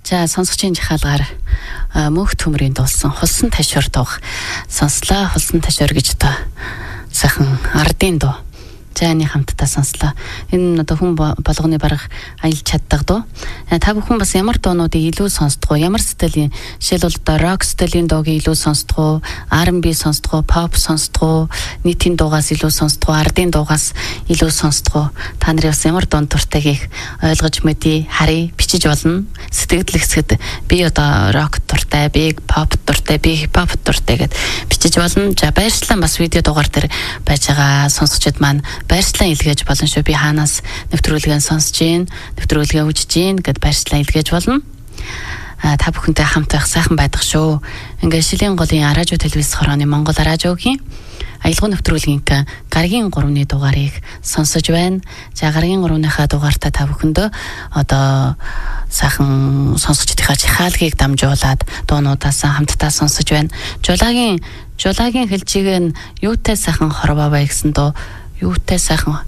За сонсогчийн жихаалгаар мөнх төмрийн дуулсан хулсан ташуур дуух сонслоо. Хулсан ташуур гэж одоо сайхан ардын дуу. Жааны хамтдаа сонслоо. Энэ одоо хүн болгоны бараг аялж чаддаг дуу. Та бүхэн бас ямар дуунуудыг илүү сонсдог вэ? Ямар стилийн жишээлбэл одоо рок стилийн дуугийг илүү сонсдог уу? R&B сонсдог уу? Pop сонсдог уу? Нийтийн дуугаас илүү сонсдог уу? Ардын дуугаас илүү сонсдог уу? Та нарын бас ямар дуун дуртайг ойлгож мэдээ, харъя, бичиж болно. Сэтгэл хэсгэд би одоо рок дуртай, би pop дуртай, би hip hop дуртай гэд бичиж болно. За баярлалаа бас видео дугаар дээр байж байгаа сонсогчид маань баярлалаа илгээж болно шүү. Би хаанаас нэвтрүүлгээ сонсож гин, нэвтрүүлгээ үзэж гин гэд баярлалаа илгээж болно. Та бүхэнтэй хамт байх сайхан байдаг шүү. Ингээ Шилийн голын радио телевиз хорооны Монгол радиогийн аялал нэвтрүүлгийн гаргийн 3-ны дугаарыг сонсож байна. За гаргийн 3-ныхаа дугаартаа та бүхэндөө одоо сайхан сонсогчдынхаа жихаалгийг дамжуулаад дуунуудаас хамтдаа сонсож байна. Жулагийн хэлжийг нь юутай сайхан хорвоовэ гэсэн дуу. Юутай сайхан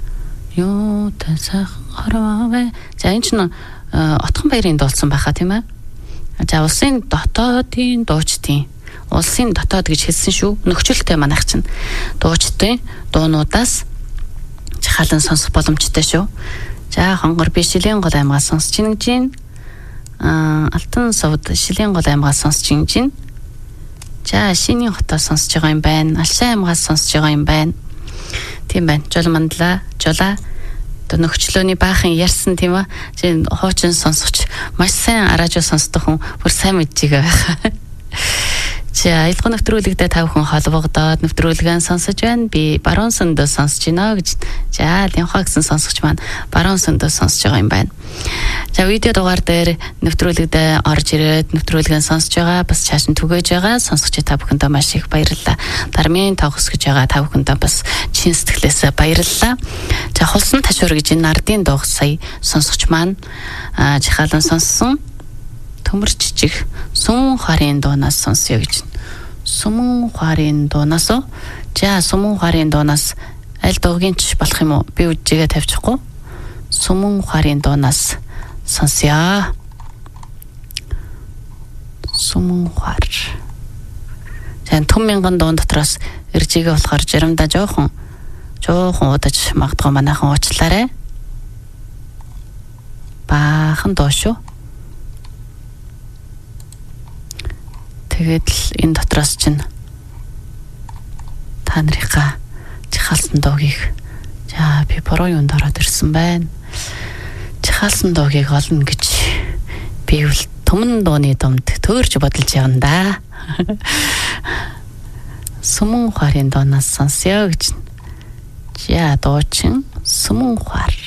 хорвоовэ. За энэ чинь Отхон баярын дуулсан байхаа тийм ээ. За улсын дотоодын дуучдын улсын дотоод гэж хэлсэн шүү. Нөхцөлтэй манайх чинь дуучдын дуунуудаас жихаалан сонсох боломжтой шүү. За хонгор би Шилийн гол аймгаа сонсож гин. Алтан сувд Шилийн гол аймгаа сонсож гин. За Шинийн хотоо сонсож байгаа юм байна. Алшаа аймгаас сонсож байгаа юм байна. Тийм байна. Жол мандлаа, жолаа нөхчлөөний баахан ярьсан тийм ээ. Жин хуучин сонсогч маш сайн радио сонсдог хүн бүр сайн мэджигээ байх. За аялал нэвтрүүлэгдээ та бүхэн холбогдоод нэвтрүүлгээ сонсож байна. Би баруун сөндөө сонсож байна гэж. За Линхаа гэсэн сонсогч маань баруун сөндөө сонсож байгаа юм байна. За видео дугаар дээр нэвтрүүлэгдээ орж ирээд нэвтрүүлгээ сонсож байгаа. Бас чааш нь түгээж байгаа. Сонсогч та бүхэндээ маш их баярлалаа. Дармын тоглос гэж байгаа та бүхэндээ бас чин сэтгэлээс баярлалаа. За хулсан ташуур гэж энэ ардын дууг сая сонсогч маань жихаалан сонссон. Төмөрч чих сүмэн харын дуунаас сонсё гэж. Сүмэн харын дуунаас уу? За сүмэн харын дуунаас аль дуугийн ч болох юм уу? Би үжигээ тавьчихгүй. Сүмэн харын дуунаас сонсё. Сүмэн хар. За Түн мянган дуун дотроос иржигээ болохоор жирамдаа жоохон удаж магадгүй манайхан уучлаарай. Баахан дуу шүү. Тэгээд л энэ дотроос чинь та нарынхаа жихаалсан дуугийг за би буруу юунд ороод ирсэн байна. Жихаалсан дуугийг олно гэж би бол түмэн дууны думд төөрж бодолж явна да. Сүмэн харын дуунаас сонсё гэж. За дуучин Сүмэн хар.